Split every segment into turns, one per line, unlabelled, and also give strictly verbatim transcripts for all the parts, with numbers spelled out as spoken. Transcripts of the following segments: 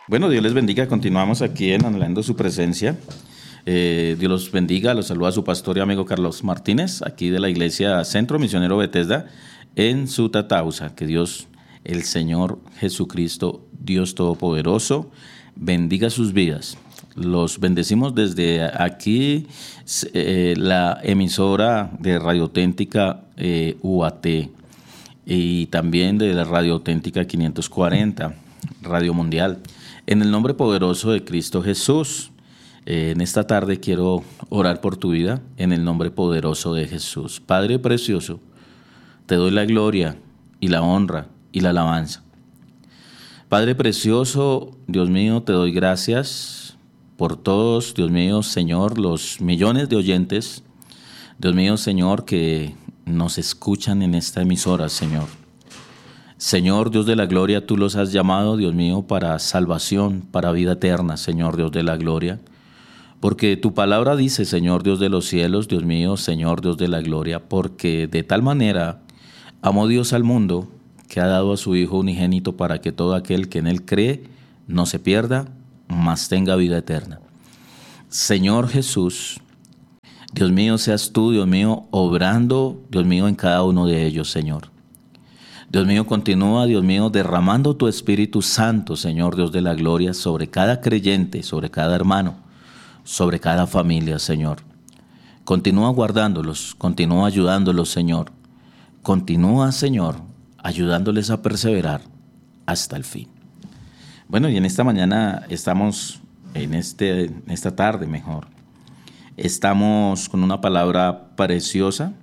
Bueno, Dios les bendiga. Continuamos aquí en Anhelando su presencia. Eh, Dios los bendiga. Los saluda su pastor y amigo Carlos Martínez, aquí de la iglesia Centro Misionero Bethesda en Sutatausa. Que Dios, el Señor Jesucristo, Dios Todopoderoso, bendiga sus vidas. Los bendecimos desde aquí, eh, la emisora de Radio Auténtica eh, U A T y también de la Radio Auténtica quinientos cuarenta, Radio Mundial. En el nombre poderoso de Cristo Jesús, eh, en esta tarde quiero orar por tu vida, en el nombre poderoso de Jesús. Padre precioso, te doy la gloria y la honra y la alabanza. Padre precioso, Dios mío, te doy gracias por todos, Dios mío, Señor, los millones de oyentes, Dios mío, Señor, que nos escuchan en esta emisora, Señor. Señor, Dios de la gloria, tú los has llamado, Dios mío, para salvación, para vida eterna, Señor, Dios de la gloria. Porque tu palabra dice, Señor, Dios de los cielos, Dios mío, Señor, Dios de la gloria, porque de tal manera amó Dios al mundo que ha dado a su Hijo unigénito para que todo aquel que en él cree no se pierda, mas tenga vida eterna. Señor Jesús, Dios mío, seas tú, Dios mío, obrando, Dios mío, en cada uno de ellos, Señor. Dios mío, continúa, Dios mío, derramando tu Espíritu Santo, Señor, Dios de la gloria, sobre cada creyente, sobre cada hermano, sobre cada familia, Señor. Continúa guardándolos, continúa ayudándolos, Señor. Continúa, Señor, ayudándoles a perseverar hasta el fin. Bueno, y en esta mañana estamos, en, este, en esta tarde mejor, estamos con una palabra preciosa,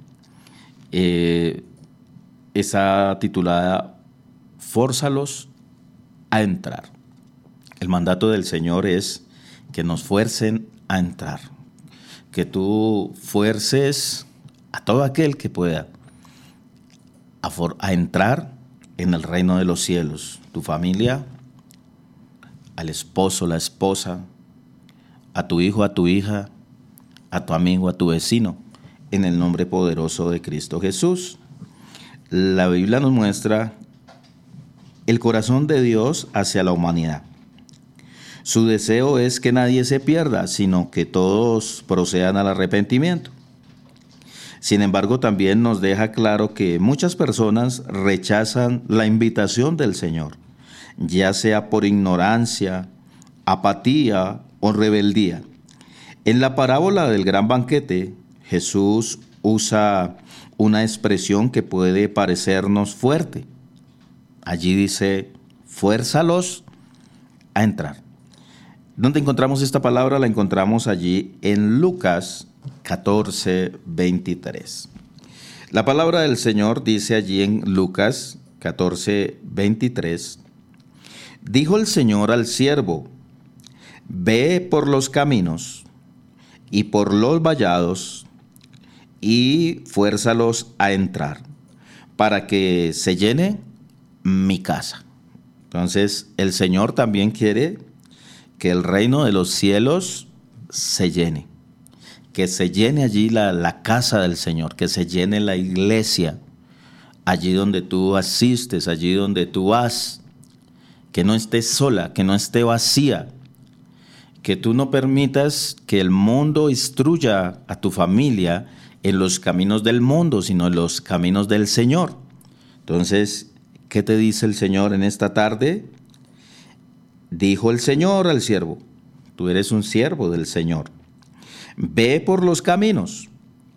eh, está titulada Fórzalos a entrar. El mandato del Señor es que nos fuercen a entrar, que tú fuerces a todo aquel que pueda a, for, a entrar en el reino de los cielos, tu familia, al esposo, la esposa, a tu hijo, a tu hija, a tu amigo, a tu vecino, en el nombre poderoso de Cristo Jesús. La Biblia nos muestra el corazón de Dios hacia la humanidad. Su deseo es que nadie se pierda, sino que todos procedan al arrepentimiento. Sin embargo, también nos deja claro que muchas personas rechazan la invitación del Señor, ya sea por ignorancia, apatía o rebeldía. En la parábola del gran banquete, Jesús usa una expresión que puede parecernos fuerte. Allí dice, fuérzalos a entrar. ¿Dónde encontramos esta palabra? La encontramos allí en Lucas catorce, veintitrés. La palabra del Señor dice allí en Lucas catorce, veintitrés, dijo el Señor al siervo, ve por los caminos y por los vallados y fuérzalos a entrar, para que se llene mi casa. Entonces, el Señor también quiere que el reino de los cielos se llene, que se llene allí la, la casa del Señor, que se llene la iglesia, allí donde tú asistes, allí donde tú vas, que no esté sola, que no esté vacía, que tú no permitas que el mundo instruya a tu familia en los caminos del mundo, sino en los caminos del Señor. Entonces, ¿qué te dice el Señor en esta tarde? Dijo el Señor al siervo, tú eres un siervo del Señor, ve por los caminos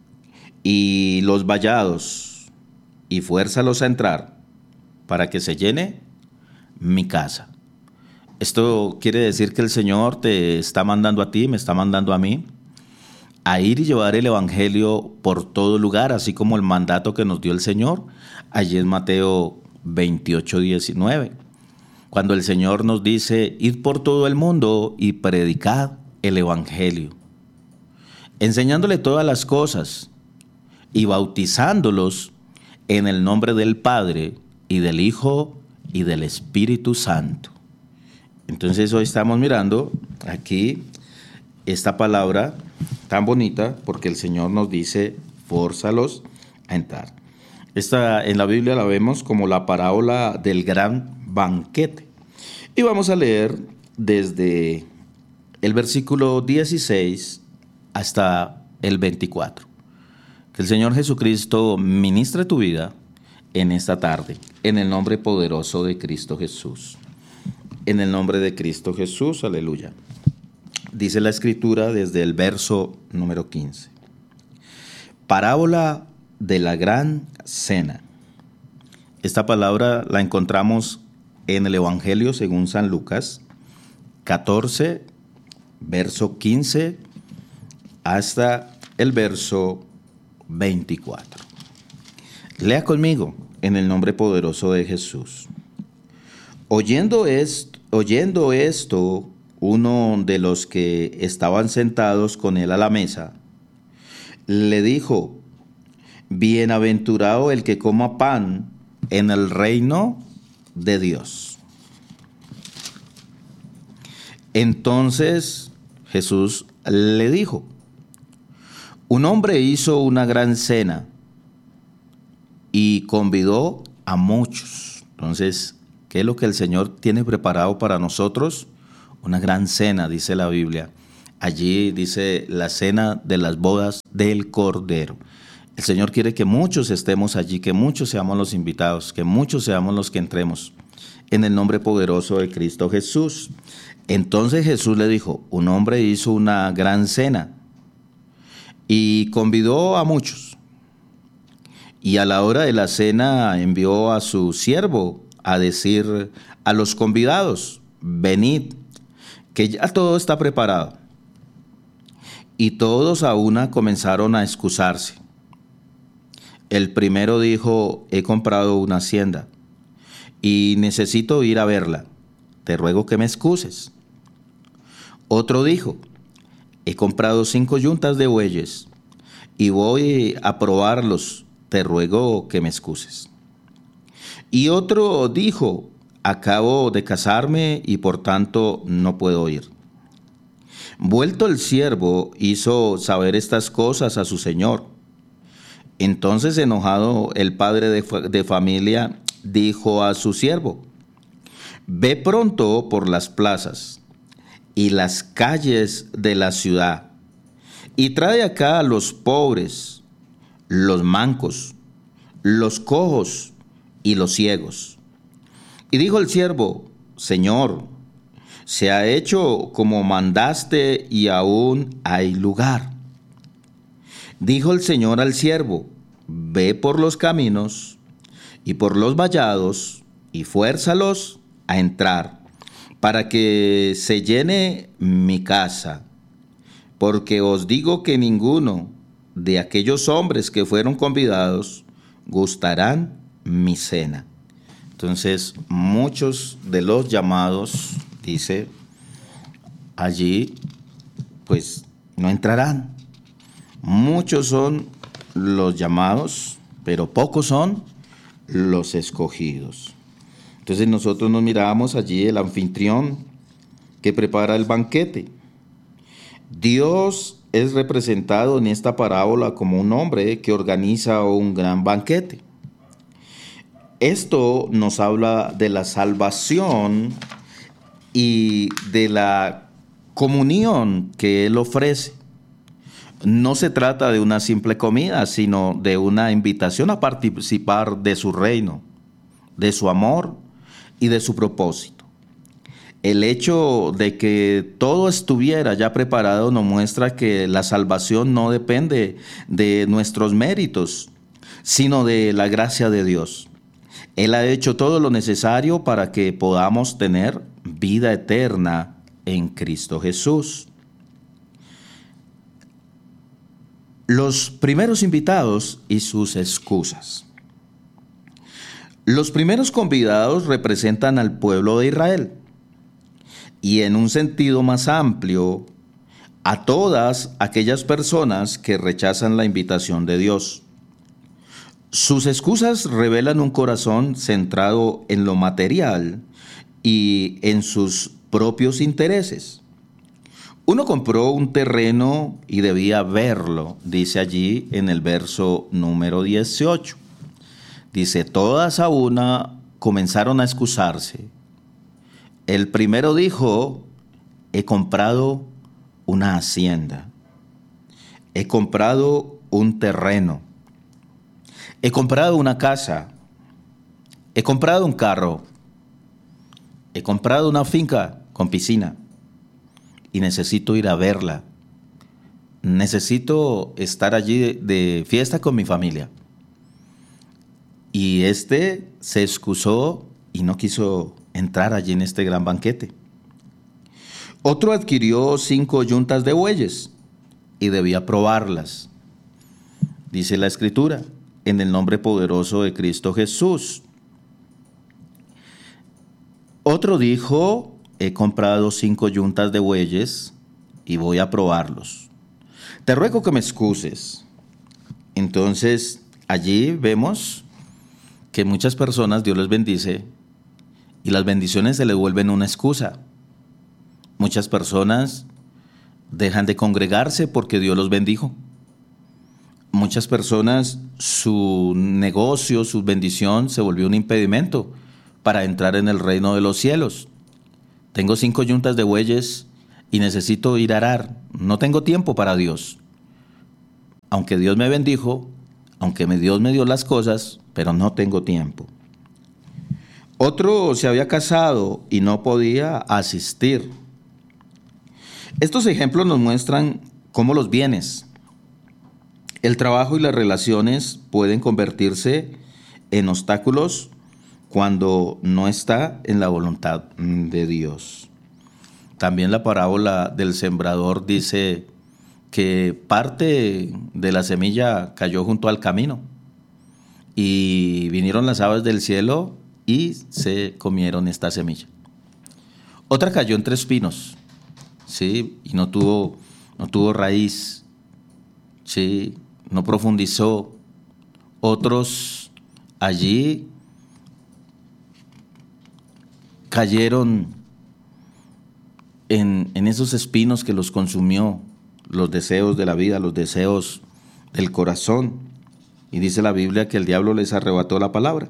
y los vallados y fuérzalos a entrar para que se llene mi casa. Esto quiere decir que el Señor te está mandando a ti, me está mandando a mí, a ir y llevar el evangelio por todo lugar, así como el mandato que nos dio el Señor, allí en Mateo veintiocho, diecinueve. Cuando el Señor nos dice, id por todo el mundo y predicad el evangelio, enseñándole todas las cosas y bautizándolos en el nombre del Padre y del Hijo y del Espíritu Santo. Entonces hoy estamos mirando aquí esta palabra tan bonita porque el Señor nos dice, fórzalos a entrar. Esta en la Biblia la vemos como la parábola del gran banquete. Y vamos a leer desde el versículo dieciséis hasta el veinticuatro. Que el Señor Jesucristo ministre tu vida en esta tarde, en el nombre poderoso de Cristo Jesús. En el nombre de Cristo Jesús, aleluya. Dice la Escritura desde el verso número quince. Parábola de la gran cena. Esta palabra la encontramos en el Evangelio según San Lucas, catorce, verso quince, hasta el verso veinticuatro. Lea conmigo en el nombre poderoso de Jesús. Oyendo esto, oyendo esto, uno de los que estaban sentados con él a la mesa, le dijo: Bienaventurado el que coma pan en el reino de Dios. Entonces Jesús le dijo: Un hombre hizo una gran cena y convidó a muchos. Entonces, ¿qué es lo que el Señor tiene preparado para nosotros? Una gran cena, dice la Biblia. Allí dice la cena de las bodas del Cordero. El Señor quiere que muchos estemos allí, que muchos seamos los invitados, que muchos seamos los que entremos en el nombre poderoso de Cristo Jesús. Entonces Jesús le dijo: un hombre hizo una gran cena y convidó a muchos. Y a la hora de la cena envió a su siervo a decir a los convidados: venid, que ya todo está preparado. Y todos a una comenzaron a excusarse. El primero dijo: he comprado una hacienda y necesito ir a verla. Te ruego que me excuses. Otro dijo: he comprado cinco yuntas de bueyes y voy a probarlos. Te ruego que me excuses. Y otro dijo: acabo de casarme y por tanto no puedo ir. Vuelto el siervo, hizo saber estas cosas a su señor. Entonces, enojado, el padre de, de familia dijo a su siervo: ve pronto por las plazas y las calles de la ciudad y trae acá a los pobres, los mancos, los cojos y los ciegos. Y dijo el siervo: Señor, se ha hecho como mandaste y aún hay lugar. Dijo el Señor al siervo: ve por los caminos y por los vallados y fuérzalos a entrar, para que se llene mi casa. Porque os digo que ninguno de aquellos hombres que fueron convidados gustarán mi cena. Entonces, muchos de los llamados, dice allí, pues no entrarán. Muchos son los llamados, pero pocos son los escogidos. Entonces nosotros nos miramos allí el anfitrión que prepara el banquete. Dios es representado en esta parábola como un hombre que organiza un gran banquete. Esto nos habla de la salvación y de la comunión que Él ofrece. No se trata de una simple comida, sino de una invitación a participar de su reino, de su amor y de su propósito. El hecho de que todo estuviera ya preparado nos muestra que la salvación no depende de nuestros méritos, sino de la gracia de Dios. Él ha hecho todo lo necesario para que podamos tener vida eterna en Cristo Jesús. Los primeros invitados y sus excusas. Los primeros convidados representan al pueblo de Israel y, en un sentido más amplio, a todas aquellas personas que rechazan la invitación de Dios. Sus excusas revelan un corazón centrado en lo material y en sus propios intereses. Uno compró un terreno y debía verlo, dice allí en el verso número dieciocho. Dice: todas a una comenzaron a excusarse. El primero dijo: he comprado una hacienda, he comprado un terreno, he comprado una casa, he comprado un carro, he comprado una finca con piscina y necesito ir a verla. Necesito estar allí de, de fiesta con mi familia. Y este se excusó y no quiso entrar allí en este gran banquete. Otro adquirió cinco yuntas de bueyes y debía probarlas. Dice la Escritura, en el nombre poderoso de Cristo Jesús. Otro dijo, he comprado cinco yuntas de bueyes y voy a probarlos. Te ruego que me excuses. Entonces, allí vemos que muchas personas Dios les bendice y las bendiciones se les vuelven una excusa. Muchas personas dejan de congregarse porque Dios los bendijo. Muchas personas, su negocio, su bendición se volvió un impedimento para entrar en el reino de los cielos. Tengo cinco yuntas de bueyes y necesito ir a arar. No tengo tiempo para Dios. Aunque Dios me bendijo, aunque Dios me dio las cosas, pero no tengo tiempo. Otro se había casado y no podía asistir. Estos ejemplos nos muestran cómo los bienes, el trabajo y las relaciones pueden convertirse en obstáculos cuando no está en la voluntad de Dios. También la parábola del sembrador dice que parte de la semilla cayó junto al camino y vinieron las aves del cielo y se comieron esta semilla. Otra cayó entre espinos, ¿sí? Y no tuvo, no tuvo raíz, ¿sí? No profundizó. Otros allí cayeron en, en esos espinos que los consumió, los deseos de la vida, los deseos del corazón. Y dice la Biblia que el diablo les arrebató la palabra.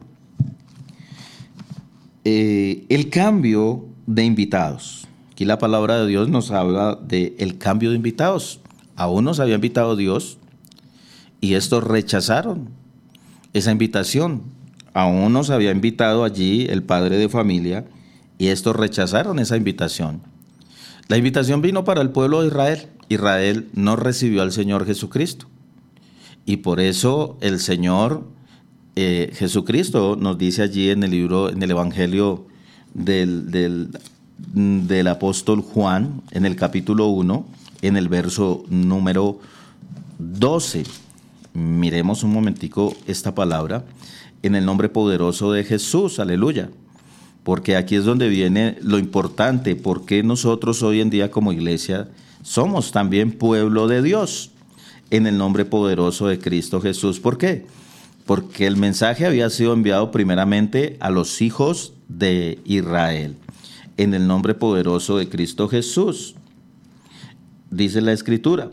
Eh, el cambio de invitados. Aquí la palabra de Dios nos habla del cambio de invitados. A unos había invitado Dios y estos rechazaron esa invitación. A unos había invitado allí el padre de familia y estos rechazaron esa invitación. La invitación vino para el pueblo de Israel. Israel no recibió al Señor Jesucristo. Y por eso el Señor eh, Jesucristo nos dice allí en el libro, en el Evangelio del, del, del apóstol Juan, en el capítulo uno, en el verso número doce. Miremos un momentico esta palabra, en el nombre poderoso de Jesús, aleluya. Porque aquí es donde viene lo importante, porque nosotros hoy en día como iglesia somos también pueblo de Dios, en el nombre poderoso de Cristo Jesús. ¿Por qué? Porque el mensaje había sido enviado primeramente a los hijos de Israel, en el nombre poderoso de Cristo Jesús. Dice la Escritura,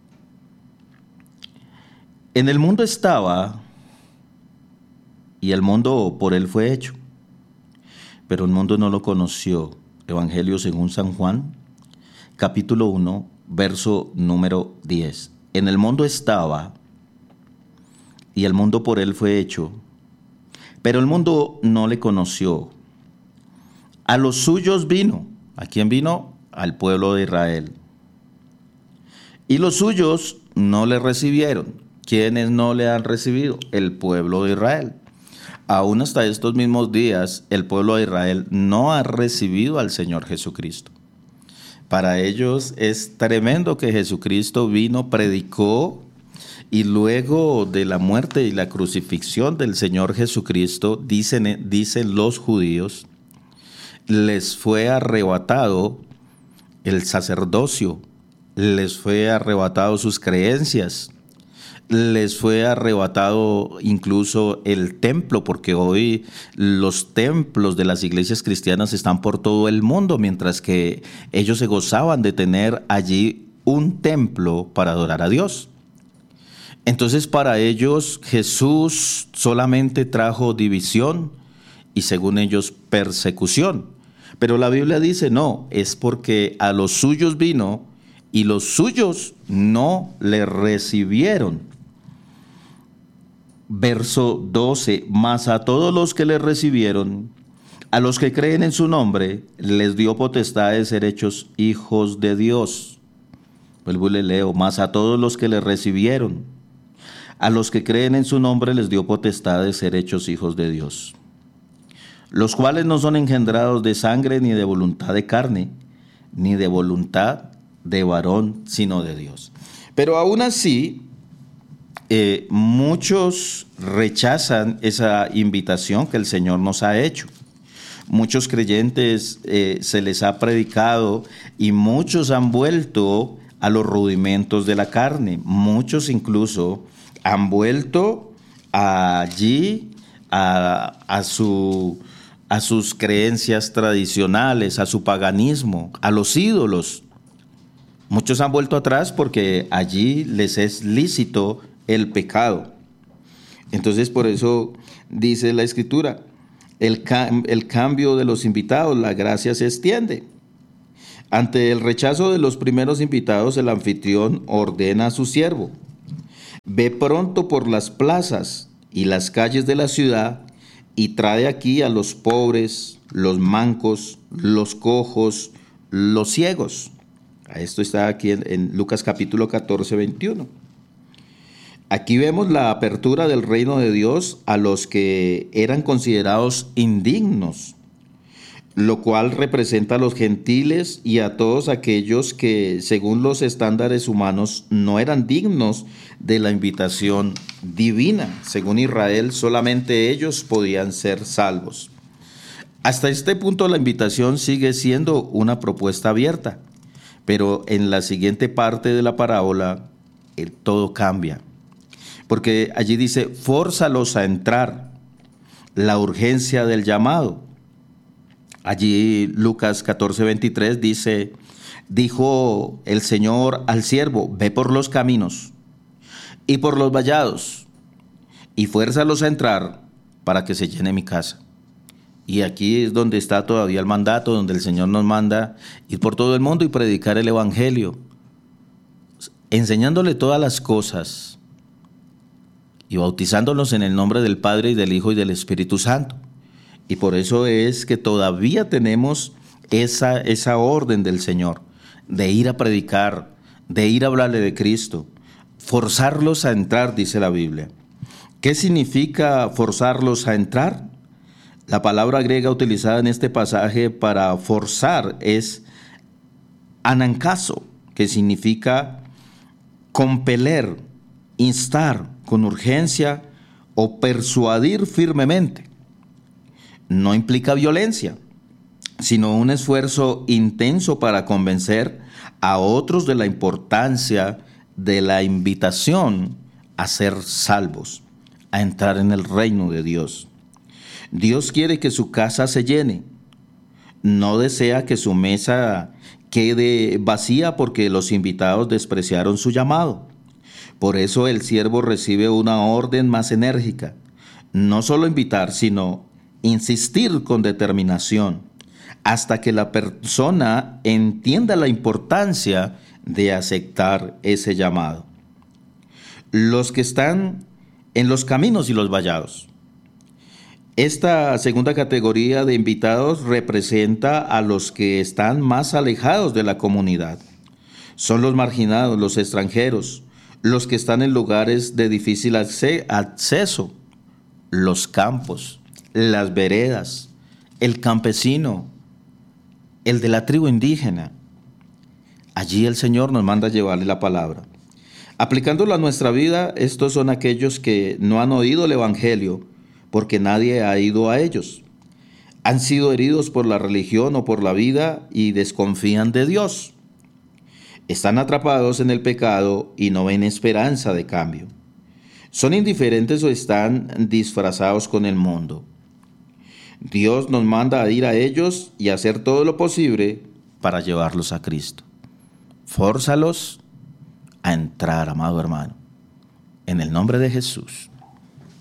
en el mundo estaba, y el mundo por él fue hecho, pero el mundo no lo conoció. Evangelio según San Juan, capítulo uno, verso número diez. En el mundo estaba, y el mundo por él fue hecho, pero el mundo no le conoció. A los suyos vino. ¿A quién vino? Al pueblo de Israel. Y los suyos no le recibieron. ¿Quiénes no le han recibido? El pueblo de Israel. Aún hasta estos mismos días, el pueblo de Israel no ha recibido al Señor Jesucristo. Para ellos es tremendo que Jesucristo vino, predicó, y luego de la muerte y la crucifixión del Señor Jesucristo, dicen, dicen los judíos, les fue arrebatado el sacerdocio, les fue arrebatado sus creencias, les fue arrebatado incluso el templo, porque hoy los templos de las iglesias cristianas están por todo el mundo, mientras que ellos se gozaban de tener allí un templo para adorar a Dios. Entonces para ellos Jesús solamente trajo división y según ellos persecución, Pero la Biblia dice, no, es porque a los suyos vino y los suyos no le recibieron. Verso doce, mas a todos los que le recibieron, a los que creen en su nombre, les dio potestad de ser hechos hijos de Dios. Vuelvo y le leo, mas a todos los que le recibieron, a los que creen en su nombre, les dio potestad de ser hechos hijos de Dios, los cuales no son engendrados de sangre, ni de voluntad de carne, ni de voluntad de varón, sino de Dios. Pero aún así, eh, muchos rechazan esa invitación que el Señor nos ha hecho. Muchos creyentes eh, se les ha predicado y muchos han vuelto a los rudimentos de la carne. Muchos incluso han vuelto allí a, a su... a sus creencias tradicionales, a su paganismo, a los ídolos. Muchos han vuelto atrás porque allí les es lícito el pecado. Entonces, por eso dice la Escritura, el, cam- el cambio de los invitados, la gracia se extiende. Ante el rechazo de los primeros invitados, el anfitrión ordena a su siervo: ve pronto por las plazas y las calles de la ciudad y trae aquí a los pobres, los mancos, los cojos, los ciegos. Esto está aquí en, en Lucas capítulo catorce, veintiuno. Aquí vemos la apertura del reino de Dios a los que eran considerados indignos, lo cual representa a los gentiles y a todos aquellos que, según los estándares humanos, no eran dignos de la invitación divina. Según Israel, solamente ellos podían ser salvos. Hasta este punto la invitación sigue siendo una propuesta abierta, pero en la siguiente parte de la parábola el todo cambia, porque allí dice, fórzalos a entrar, la urgencia del llamado. Allí Lucas catorce, veintitrés dice, dijo el Señor al siervo, ve por los caminos y por los vallados y fuérzalos a entrar para que se llene mi casa. Y aquí es donde está todavía el mandato, donde el Señor nos manda ir por todo el mundo y predicar el evangelio, enseñándole todas las cosas y bautizándolos en el nombre del Padre y del Hijo y del Espíritu Santo. Y por eso es que todavía tenemos esa, esa orden del Señor, de ir a predicar, de ir a hablarle de Cristo, forzarlos a entrar, dice la Biblia. ¿Qué significa forzarlos a entrar? La palabra griega utilizada en este pasaje para forzar es anankazo, que significa compeler, instar con urgencia o persuadir firmemente. No implica violencia, sino un esfuerzo intenso para convencer a otros de la importancia de la invitación a ser salvos, a entrar en el reino de Dios. Dios quiere que su casa se llene. No desea que su mesa quede vacía porque los invitados despreciaron su llamado. Por eso el siervo recibe una orden más enérgica. No solo invitar, sino insistir con determinación hasta que la persona entienda la importancia de aceptar ese llamado. Los que están en los caminos y los vallados. Esta segunda categoría de invitados representa a los que están más alejados de la comunidad. Son los marginados, los extranjeros, los que están en lugares de difícil acceso, los campos, las veredas, el campesino, el de la tribu indígena. Allí el Señor nos manda llevarle la palabra. Aplicándolo a nuestra vida, estos son aquellos que no han oído el Evangelio porque nadie ha ido a ellos. Han sido heridos por la religión o por la vida y desconfían de Dios. Están atrapados en el pecado y no ven esperanza de cambio. Son indiferentes o están disfrazados con el mundo. Dios nos manda a ir a ellos y hacer todo lo posible para llevarlos a Cristo. Fórzalos a entrar, amado hermano, en el nombre de Jesús.